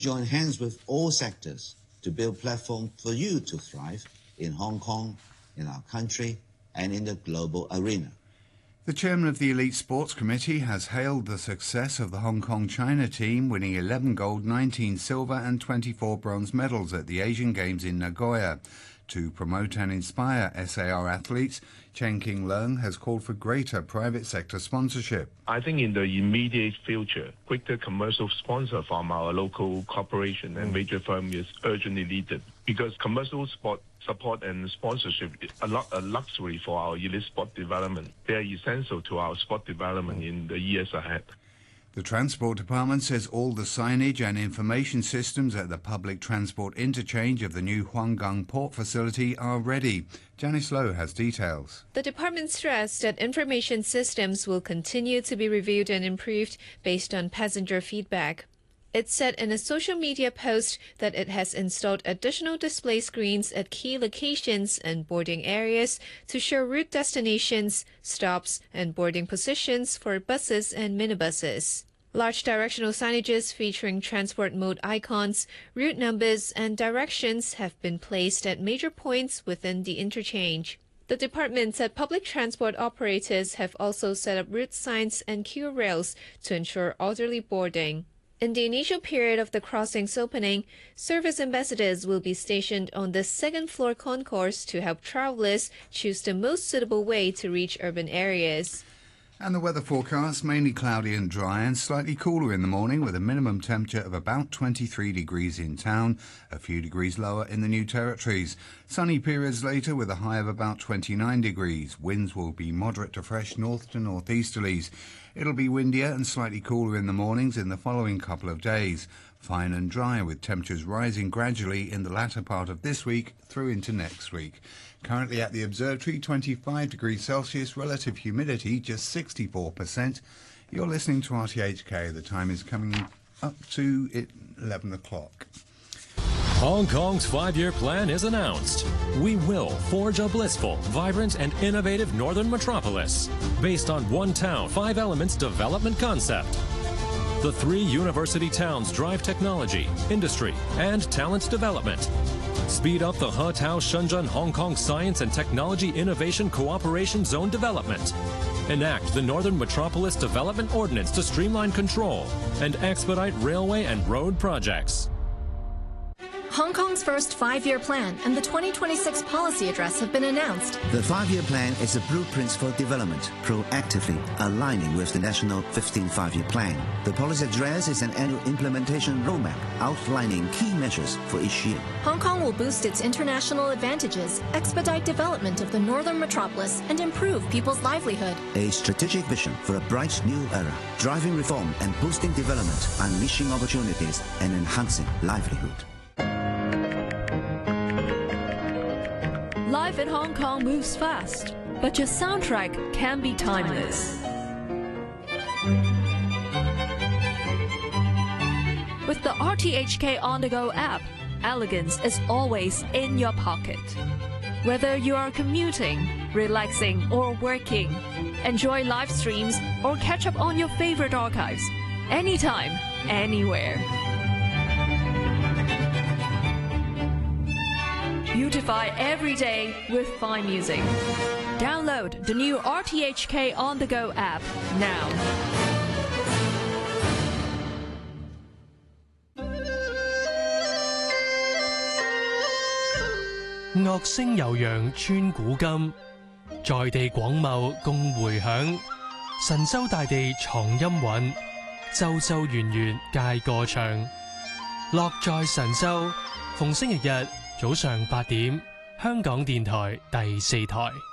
join hands with all sectors to build platform for you to thrive in Hong Kong, in our country, and in the global arena. The chairman of the Elite Sports Committee has hailed the success of the Hong Kong-China team, winning 11 gold, 19 silver and 24 bronze medals at the Asian Games in Nagoya. To promote and inspire SAR athletes, Chen King-leung has called for greater private sector sponsorship. I think in the immediate future, greater commercial sponsor from our local corporation and major firm is urgently needed, because commercial sport support and sponsorship are not a luxury for our elite sport development. They are essential to our sport development in the years ahead. The Transport Department says all the signage and information systems at the public transport interchange of the new Huanggang port facility are ready. Janice Lowe has details. The department stressed that information systems will continue to be reviewed and improved based on passenger feedback. It said in a social media post that it has installed additional display screens at key locations and boarding areas to show route destinations, stops, and boarding positions for buses and minibuses. Large directional signages featuring transport mode icons, route numbers, and directions have been placed at major points within the interchange. The department said public transport operators have also set up route signs and queue rails to ensure orderly boarding. In the initial period of the crossing's opening, service ambassadors will be stationed on the second-floor concourse to help travelers choose the most suitable way to reach urban areas. And the weather forecast, mainly cloudy and dry and slightly cooler in the morning with a minimum temperature of about 23 degrees in town, a few degrees lower in the New Territories. Sunny periods later with a high of about 29 degrees. Winds will be moderate to fresh north to northeasterlies. It'll be windier and slightly cooler in the mornings in the following couple of days. Fine and dry with temperatures rising gradually in the latter part of this week through into next week. Currently at the observatory, 25 degrees Celsius, relative humidity just 64%. You're listening to RTHK. The time is coming up to 11 o'clock. Hong Kong's 5-year plan is announced. We will forge a blissful, vibrant, and innovative northern metropolis based on one town, 5 elements development concept. The 3 university towns drive technology, industry, and talent development. Speed up the He-Tao Shenzhen Hong Kong Science and Technology Innovation Cooperation Zone development. Enact the Northern Metropolis Development Ordinance to streamline control and expedite railway and road projects. Hong Kong's first 5-year plan and the 2026 policy address have been announced. The 5-year plan is a blueprint for development, proactively aligning with the national 15th 5-year plan. The policy address is an annual implementation roadmap outlining key measures for each year. Hong Kong will boost its international advantages, expedite development of the northern metropolis, and improve people's livelihood. A strategic vision for a bright new era, driving reform and boosting development, unleashing opportunities and enhancing livelihood. Life in Hong Kong moves fast, but your soundtrack can be timeless. With the RTHK On-the-Go app, elegance is always in your pocket. Whether you are commuting, relaxing, or working, enjoy live streams or catch up on your favorite archives, anytime, anywhere. Beautify every day with fine music. Download the new RTHK On-the-Go app now. 樂聲悠揚穿古今，在地廣袤共迴響。神州大地藏音韻，州州縣縣皆歌唱。樂在神州，逢星期日早上8點，香港電台第4台。